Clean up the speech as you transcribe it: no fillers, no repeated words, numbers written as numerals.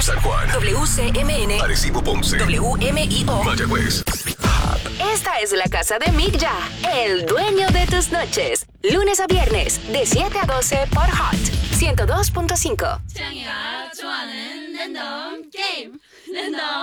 San Juan, WCMN, Arecibo, Ponce, WMIO, Mayagüez. Esta es la casa de Mick Ya, el dueño de tus noches. Lunes a viernes, de 7 a 12 por Hot 102.5. 취향이가 좋아하는 랜덤 게임 랜덤